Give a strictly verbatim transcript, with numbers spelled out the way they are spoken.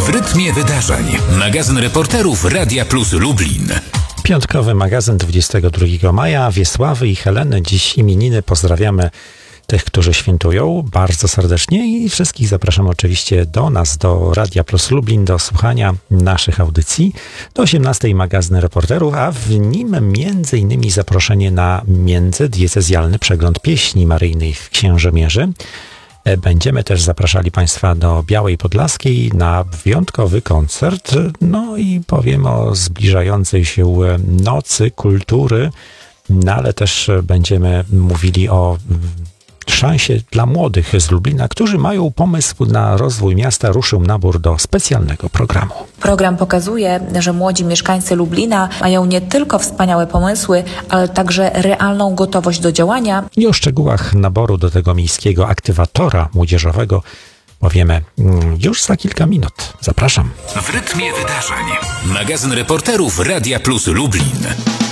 W rytmie wydarzeń. Magazyn reporterów Radia Plus Lublin. Piątkowy magazyn dwudziestego drugiego maja. Wiesławy i Heleny, dziś imieniny. Pozdrawiamy tych, którzy świętują bardzo serdecznie i wszystkich zapraszam oczywiście do nas, do Radia Plus Lublin, do słuchania naszych audycji. Do osiemnastej magazyn reporterów, a w nim między innymi zaproszenie na międzydiecezjalny przegląd pieśni maryjnej w Księżomierzy. Będziemy też zapraszali Państwa do Białej Podlaskiej na wyjątkowy koncert. No i powiem o zbliżającej się Nocy Kultury, no ale też będziemy mówili o szansie dla młodych z Lublina, którzy mają pomysł na rozwój miasta. Ruszył nabór do specjalnego programu. Program pokazuje, że młodzi mieszkańcy Lublina mają nie tylko wspaniałe pomysły, ale także realną gotowość do działania. I o szczegółach naboru do tego miejskiego aktywatora młodzieżowego powiemy już za kilka minut. Zapraszam. W rytmie wydarzeń. Magazyn reporterów Radia Plus Lublin.